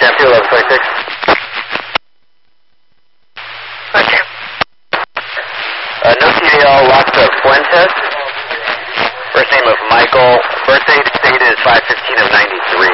Champ 2, 1126. Okay. No CDL, locked up Fuentes. First name of Michael. Birthday date is 5/15 of 93.